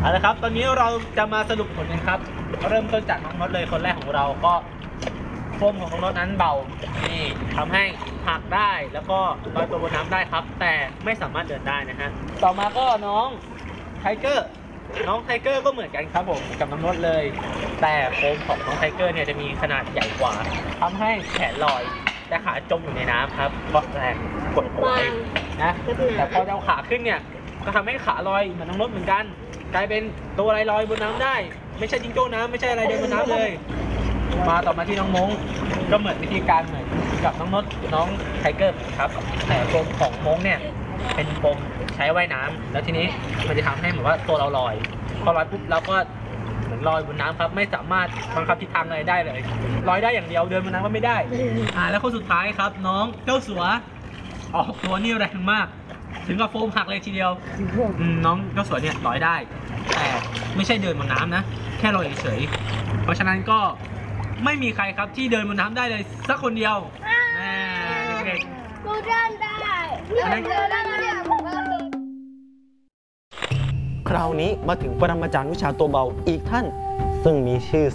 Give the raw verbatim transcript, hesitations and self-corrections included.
เอาละครับตอนนี้เราจะมาสรุปผลกันครับเริ่มต้นจากน้องน็อตเลยคนแรกของเราก็โฟมของน้องน็อตนั้นเบานี่ทำให้หักได้แล้วก็ลอยตัวบนน้ำได้ครับแต่ไม่สามารถเดินได้นะฮะต่อมาก็น้องไทเกอร์น้องไทเกอร์ก็เหมือนกันครับผมกับน้องน็อตเลย แต่โฟมของน้องไทเกอร์เนี่ยจะมีขนาดใหญ่กว่าทำให้แขนลอยแต่ขาจมอยู่ในน้ำครับเพราะแรงกดเอาไว้นะแต่พอจะเอาขาขึ้นเนี่ยก็ทำให้ขาลอยเหมือนน้องน็อตเหมือนกันกลายเป็นตัวอะไรลอยบนน้ำได้ไม่ใช่จิงโจ้น้ำไม่ใช่อะไรเดินบนน้ำเลยมาต่อมาที่น้องมงก็เหมือนวิธีการเหมือนกับน้องน็อตน้องไทเกอร์ครับแต่โฟมของมงเนี่ยเป็นโฟมใช้ว่ายน้ำแล้วทีนี้มันจะทำให้เหมือนว่าตัวเราลอยพอลอยปุ๊บเราก็เหมือนลอยบนน้ำครับไม่สามารถบังคับทิศทางอะไรได้เลยลอยได้อย่างเดียวเดินบนน้ำก็ไม่ได้อ่าแล้วคนสุดท้ายครับน้องเจ้าสัวออกตัวนี่แรงมากถึงกับโฟมหักเลยทีเดียวน้องเจ้าสัวเนี่ยลอยได้แต่ไม่ใช่เดินบนน้ำนะแค่ลอยเฉยๆเพราะฉะนั้นก็ไม่มีใครครับที่เดินบนน้ำได้เลยสักคนเดียวเด็กกูเดินได้เดินได้เนี่ยผมก็คราวนี้มาถึงปรมาจารย์วิชาตัวเบาอีกท่าน ซึ่งมีชื่อ